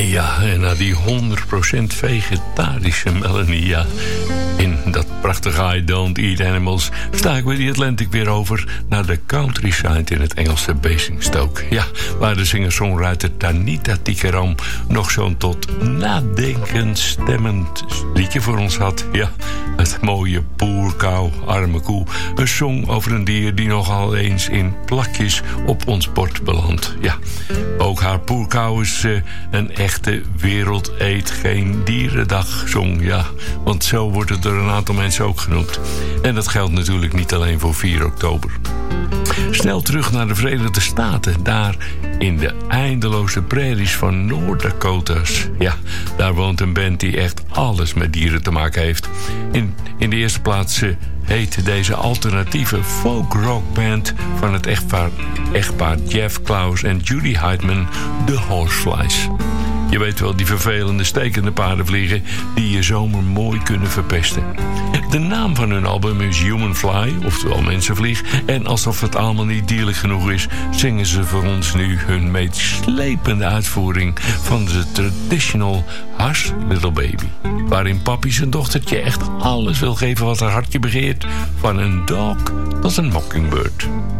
Ja, en na die 100% vegetarische Melanie, ja, in dat prachtige I Don't Eat Animals sta ik bij die Atlantic weer over naar de countryside in het Engelse Basingstoke. Ja, waar de singer-songwriter Tanita Tikaram nog zo'n tot nadenkend stemmend liedje voor ons had. Ja, het mooie Poor Cow, arme koe. Een song over een dier die nogal eens in plakjes op ons bord belandt. Ja, ook haar Poor Cow is een echte Wereld Eet Geen Dierendag song. Ja, want zo wordt het door een aantal mensen ook genoemd. En dat geldt natuurlijk niet alleen voor 4 oktober. Snel terug naar de Verenigde Staten. Daar in de eindeloze prairies van Noord-Dakota's. Ja, daar woont een band die echt alles met dieren te maken heeft. In de eerste plaats heet deze alternatieve folk-rock-band van het echtpaar Jeff Klaus en Judy Heidman The Horseflies. Je weet wel, die vervelende, stekende paardenvliegen die je zomer mooi kunnen verpesten. De naam van hun album is Human Fly, oftewel Mensenvlieg. En alsof het allemaal niet dierlijk genoeg is, zingen ze voor ons nu hun meeslepende uitvoering van de traditional Hush Little Baby. Waarin papi zijn dochtertje echt alles wil geven wat haar hartje begeert, van een dog tot een mockingbird.